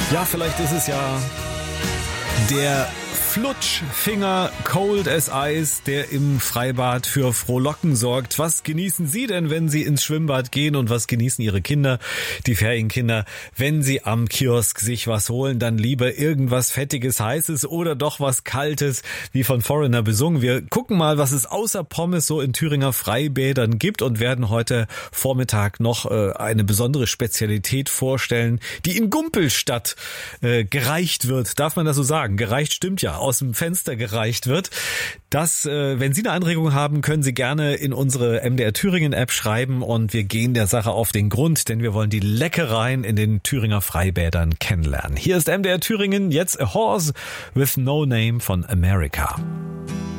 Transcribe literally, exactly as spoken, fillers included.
Ja, vielleicht ist es ja der Flutschfinger Cold as Ice, der im Freibad für Frohlocken sorgt. Was genießen Sie denn, wenn Sie ins Schwimmbad gehen, und was genießen Ihre Kinder, die Ferienkinder, wenn sie am Kiosk sich was holen? Dann lieber irgendwas Fettiges, Heißes oder doch was Kaltes, wie von Foreigner besungen. Wir gucken mal, was es außer Pommes so in Thüringer Freibädern gibt und werden heute Vormittag noch äh, eine besondere Spezialität vorstellen, die in Gumpelstadt äh, gereicht wird. Darf man das so sagen? Gereicht stimmt ja. Aus dem Fenster gereicht wird. Das, äh, wenn Sie eine Anregung haben, können Sie gerne in unsere M D R Thüringen App schreiben und wir gehen der Sache auf den Grund, denn wir wollen die Leckereien in den Thüringer Freibädern kennenlernen. Hier ist M D R Thüringen, jetzt A Horse with No Name von America.